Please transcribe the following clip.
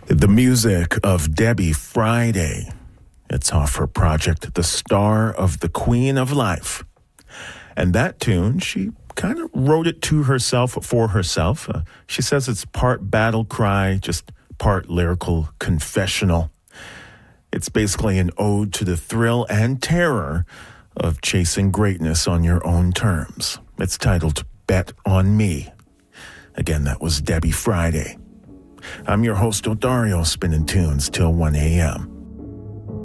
The music of Debbie Friday. It's off her project, The Star of the Queen of Life. And that tune, she kind of wrote it to herself, for herself. She says it's part battle cry, just part lyrical confessional. It's basically an ode to the thrill and terror of chasing greatness on your own terms. It's titled Bet on Me. Again, that was Debbie Friday. I'm your host, Odario, spinning tunes till 1 a.m.